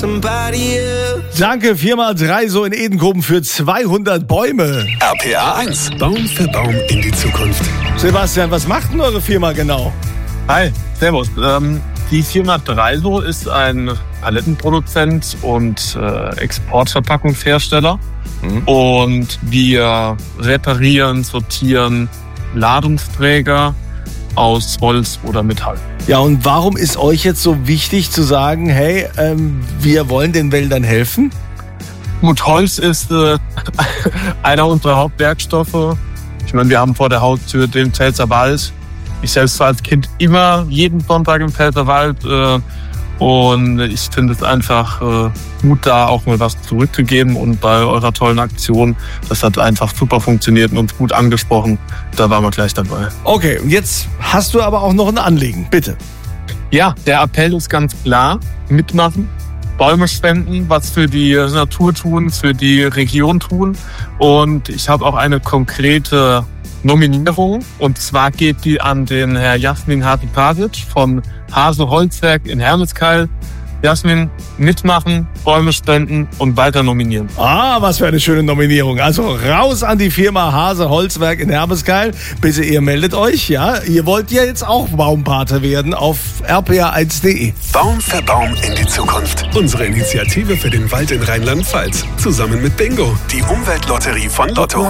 somebody else. Danke, 4x3 so in Edenkoben für 200 Bäume. RPA 1, Baum für Baum in die Zukunft. Sebastian, was macht denn eure Firma genau? Hi, servus. Die Firma Dreiso ist ein Palettenproduzent und Exportverpackungshersteller. Und wir reparieren, sortieren Ladungsträger aus Holz oder Metall. Ja, und warum ist euch jetzt so wichtig zu sagen, hey, wir wollen den Wäldern helfen? Gut, Holz ist einer unserer Hauptwerkstoffe. Ich meine, wir haben vor der Haustür den Pfälzerwald. Ich selbst war als Kind immer jeden Sonntag im Pfälzerwald. Und ich finde es einfach gut, da auch mal was zurückzugeben. Und bei eurer tollen Aktion, das hat einfach super funktioniert und uns gut angesprochen. Da waren wir gleich dabei. Okay, und jetzt hast du aber auch noch ein Anliegen, bitte. Ja, der Appell ist ganz klar. Mitmachen, Bäume spenden, was für die Natur tun, für die Region tun. Und ich habe auch eine konkrete Nominierung. Und zwar geht die an den Herr Jasmin Hatipasic von Hase Holzwerk in Hermeskeil. Jasmin, mitmachen, Bäume spenden und weiter nominieren. Ah, was für eine schöne Nominierung. Also raus an die Firma Hase Holzwerk in Hermeskeil. Bitte, ihr meldet euch, ja? Ihr wollt ja jetzt auch Baumpate werden auf rpa1.de. Baum für Baum in die Zukunft. Unsere Initiative für den Wald in Rheinland-Pfalz. Zusammen mit Bingo, die Umweltlotterie von Lotto.